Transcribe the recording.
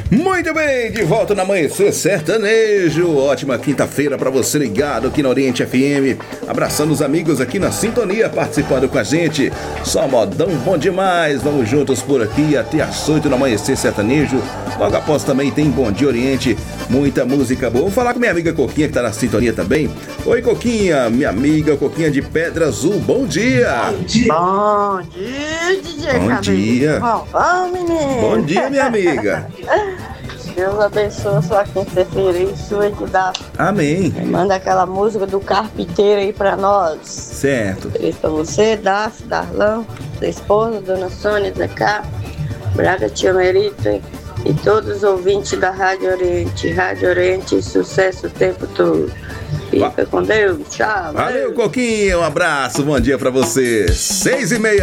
Muito bem, de volta no Amanhecer Sertanejo. Ótima quinta-feira pra você ligado aqui na Oriente FM. Abraçando os amigos aqui na sintonia, participando com a gente. Só modão bom demais. Vamos juntos por aqui até às 8 no Amanhecer Sertanejo. Logo após também tem Bom Dia Oriente. Muita música boa. Vou falar com minha amiga Coquinha que tá na sintonia também. Oi, Coquinha, minha amiga Coquinha de Pedra Azul. Bom dia. Bom dia, DJ. Bom dia. Bom, menino. Bom dia, minha amiga. Deus abençoe sua quinta-feira e sua de dar. Amém. Manda aquela música do Carpinteiro aí pra nós. Certo. Feliz pra você, Dafi, Darlan, sua esposa, Dona Sônia, Zé Cá, Braga, Tia Merita e todos os ouvintes da Rádio Oriente. Rádio Oriente, sucesso o tempo todo. Fica com Deus. Tchau. Valeu, Coquinha. Um abraço. Bom dia pra você. 6:30.